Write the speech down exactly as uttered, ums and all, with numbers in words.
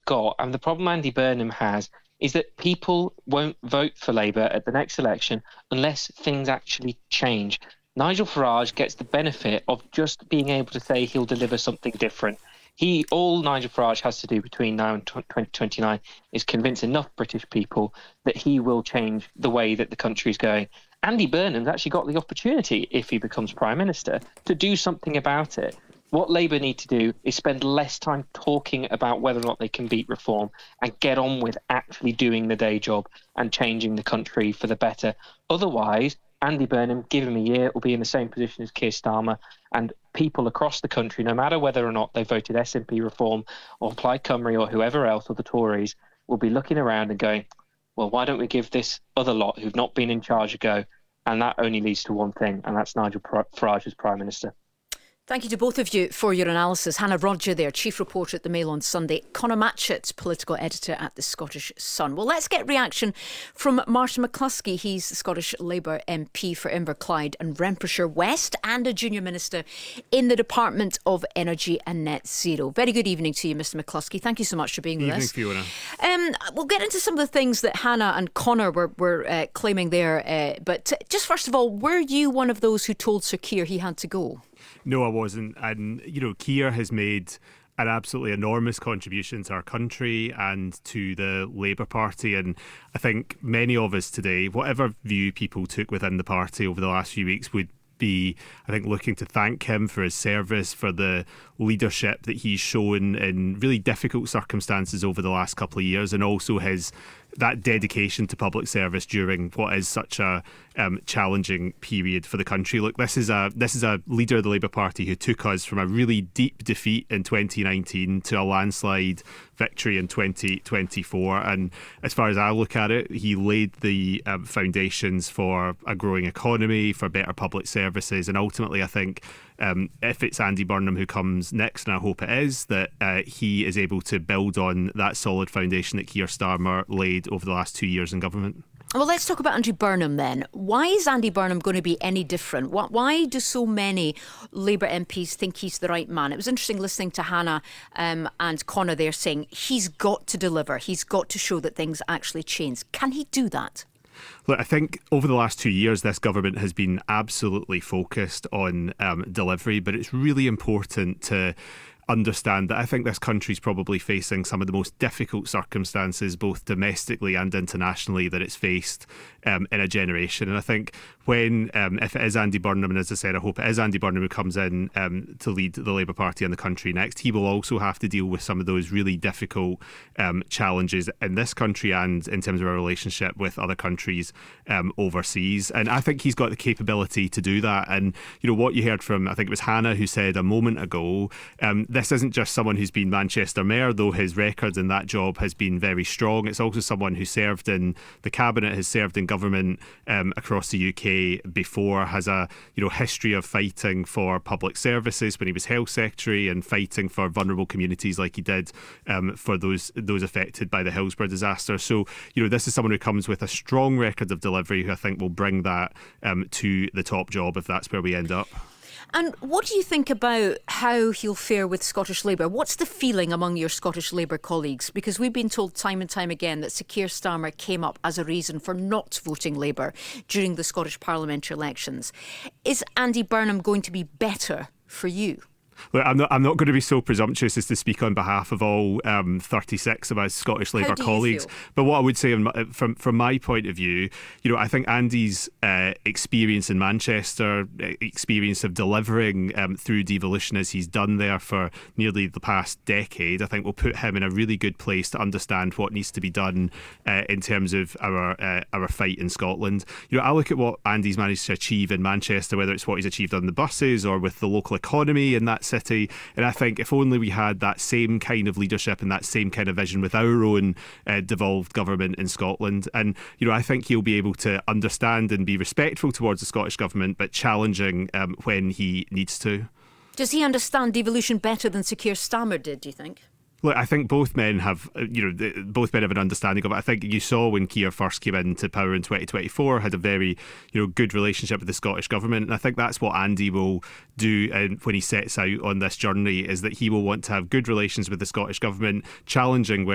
got, and the problem Andy Burnham has, is that people won't vote for Labour at the next election unless things actually change. Nigel Farage gets the benefit of just being able to say he'll deliver something different. He, all Nigel Farage has to do between now and twenty twenty-nine is convince enough British people that he will change the way that the country is going. Andy Burnham's actually got the opportunity, if he becomes Prime Minister, to do something about it. What Labour need to do is spend less time talking about whether or not they can beat reform and get on with actually doing the day job and changing the country for the better. Otherwise, Andy Burnham, give him a year, will be in the same position as Keir Starmer, and people across the country, no matter whether or not they voted S N P reform or Plaid Cymru or whoever else, or the Tories, will be looking around and going, well, why don't we give this other lot who've not been in charge a go? And that only leads to one thing, and that's Nigel Farage as Prime Minister. Thank you to both of you for your analysis. Hannah Rodger there, chief reporter at the Mail on Sunday. Conor Matchett, political editor at the Scottish Sun. Well, let's get reaction from Martin McCluskey. He's the Scottish Labour M P for Inverclyde and Renfrewshire West and a junior minister in the Department of Energy and Net Zero. Very good evening to you, Mr McCluskey. Thank you so much for being evening, with us. Fiona. Um, we'll get into some of the things that Hannah and Conor were, were uh, claiming there. Uh, but just first of all, were you one of those who told Sir Keir he had to go? No, I wasn't. And, you know, Keir has made an absolutely enormous contribution to our country and to the Labour Party. And I think many of us today, whatever view people took within the party over the last few weeks, would be, I think, looking to thank him for his service, for the leadership that he's shown in really difficult circumstances over the last couple of years, and also his that dedication to public service during what is such a um, challenging period for the country. Look, this is a this is a leader of the Labour Party who took us from a really deep defeat in twenty nineteen to a landslide victory in twenty twenty-four. And as far as I look at it, he laid the um, foundations for a growing economy, for better public services, and ultimately, I think um, if it's Andy Burnham who comes next, and I hope it is, that uh, he is able to build on that solid foundation that Keir Starmer laid over the last two years in government. Well, let's talk about Andy Burnham then. Why is Andy Burnham going to be any different? Why do so many Labour M Ps think he's the right man? It was interesting listening to Hannah um, and Conor there saying he's got to deliver. He's got to show that things actually change. Can he do that? Look, I think over the last two years, this government has been absolutely focused on um, delivery, but it's really important to understand that I think this country's probably facing some of the most difficult circumstances, both domestically and internationally, that it's faced um, in a generation. And I think when, um, if it is Andy Burnham, and as I said, I hope it is Andy Burnham who comes in um, to lead the Labour Party and the country next, he will also have to deal with some of those really difficult um, challenges in this country and in terms of our relationship with other countries um, overseas. And I think he's got the capability to do that. And, you know, what you heard from, I think it was Hannah who said a moment ago, um, this isn't just someone who's been Manchester Mayor, though his record in that job has been very strong. It's also someone who served in the cabinet, has served in government um, across the U K before, has a you know history of fighting for public services when he was Health Secretary and fighting for vulnerable communities like he did um, for those those affected by the Hillsborough disaster. So you know this is someone who comes with a strong record of delivery who I think will bring that um, to the top job if that's where we end up. And what do you think about how he'll fare with Scottish Labour? What's the feeling among your Scottish Labour colleagues? Because we've been told time and time again that Sir Keir Starmer came up as a reason for not voting Labour during the Scottish parliamentary elections. Is Andy Burnham going to be better for you? Look, I'm not. I'm not going to be so presumptuous as to speak on behalf of all um, thirty-six of my Scottish Labour colleagues. But what I would say, from from my point of view, you know, I think Andy's uh, experience in Manchester, experience of delivering um, through devolution as he's done there for nearly the past decade, I think will put him in a really good place to understand what needs to be done uh, in terms of our uh, our fight in Scotland. You know, I look at what Andy's managed to achieve in Manchester, whether it's what he's achieved on the buses or with the local economy in that city. And I think if only we had that same kind of leadership and that same kind of vision with our own uh, devolved government in Scotland. And, you know, I think he'll be able to understand and be respectful towards the Scottish government, but challenging um, when he needs to. Does he understand devolution better than Sir Keir Starmer did, do you think? Look, I think both men have, you know, both men have an understanding of it. I think you saw when Keir first came into power in twenty twenty-four, had a very, you know, good relationship with the Scottish government. And I think that's what Andy will do and when he sets out on this journey, is that he will want to have good relations with the Scottish government, challenging where